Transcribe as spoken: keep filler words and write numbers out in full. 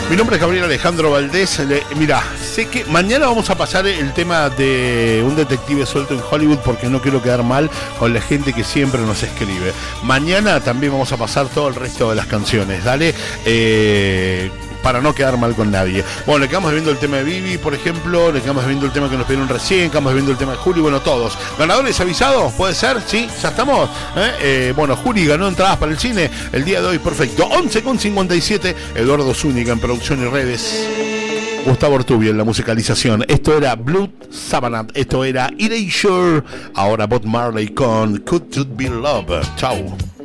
Mi nombre es Gabriel Alejandro Valdés. Le, mira, sé que mañana vamos a pasar el tema de un detective suelto en Hollywood porque no quiero quedar mal con la gente que siempre nos escribe. Mañana también vamos a pasar todo el resto de las canciones, dale, eh, para no quedar mal con nadie. Bueno, le quedamos viendo el tema de Vivi, por ejemplo, le quedamos viendo el tema que nos pidieron recién, quedamos viendo el tema de Juli, bueno, todos. ¿Ganadores avisados? ¿Puede ser? ¿Sí? ¿Ya estamos? ¿Eh? Eh, bueno, Juli ganó entradas para el cine el día de hoy, perfecto. once con cincuenta y siete, Eduardo Zúñiga en producción y redes. Gustavo Ortubio en la musicalización. Esto era Blood Savannah, esto era Erasure. Ahora Bob Marley con Could To Be Love. Chau.